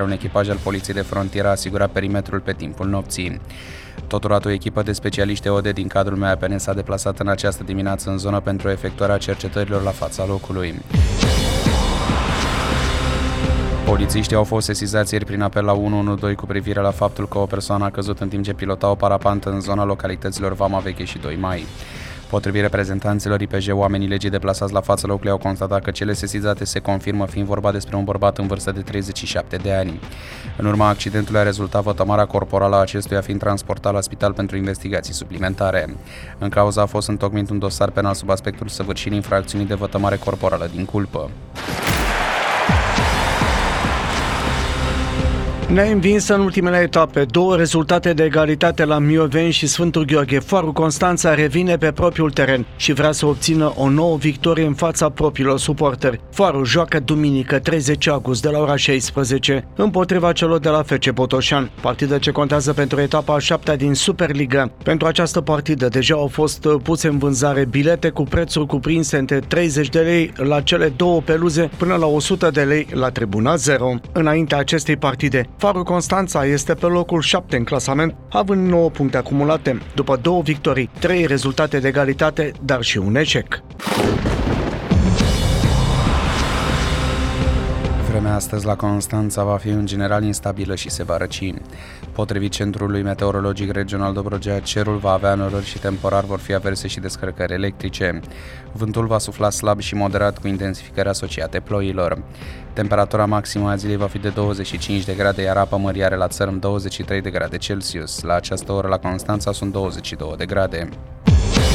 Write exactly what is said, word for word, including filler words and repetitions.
Un echipaj al Poliției de Frontieră a asigurat perimetrul pe timpul nopții. Totodată, o echipă de specialiști E O D din cadrul M A P N s-a deplasat în această dimineață în zonă pentru efectuarea cercetărilor la fața locului. Polițiștii au fost sesizați ieri prin apel la unu unu doi cu privire la faptul că o persoană a căzut în timp ce pilota o parapantă în zona localităților Vama Veche și doi Mai. Potrivit reprezentanților I P J, oamenii legii deplasați la fața locului au constatat că cele sesizate se confirmă fiind vorba despre un bărbat în vârstă de treizeci și șapte de ani. În urma accidentului a rezultat vătămarea corporală a acestuia fiind transportat la spital pentru investigații suplimentare. În cauza a fost întocmit un dosar penal sub aspectul săvârșirii infracțiunii de vătămare corporală din culpă. Neînvinsă în ultimele etape, două rezultate de egalitate la Mioveni și Sfântul Gheorghe, Foarul Constanța revine pe propriul teren și vrea să obțină o nouă victorie în fața propriilor suporteri. Foarul joacă duminică treizeci august de la ora șaisprezece împotriva celor de la F C Botoșani, partidă ce contează pentru etapa a șaptea din Superliga. Pentru această partidă deja au fost puse în vânzare bilete cu prețuri cuprinse între treizeci de lei la cele două peluze până la o sută de lei la tribuna zero. Înaintea acestei partide, Foarul Constanța este pe locul șapte în clasament, având nouă puncte acumulate, după două victorii, trei rezultate de egalitate, dar și un eșec. Vremea astăzi la Constanța va fi în general instabilă și se va răci. Potrivit Centrului Meteorologic Regional Dobrogea, cerul va avea norări și temporar vor fi averse și descărcări electrice. Vântul va sufla slab și moderat cu intensificări asociate ploilor. Temperatura maximă a zilei va fi de douăzeci și cinci de grade, iar apă mării are la țărm douăzeci și trei de grade Celsius. La această oră la Constanța sunt douăzeci și două de grade.